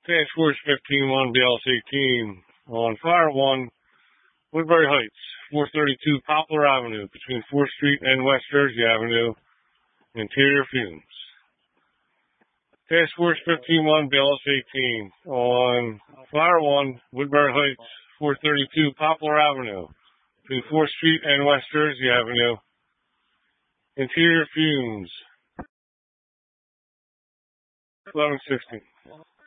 Task Force 15-1 BLC team on Fire 1, Woodbury Heights, 432 Poplar Avenue between 4th Street and West Jersey Avenue, interior fumes. Task Force 15-1 BLC team on Fire 1, Woodbury Heights, 432 Poplar Avenue between 4th Street and West Jersey Avenue, interior fumes. 11:16.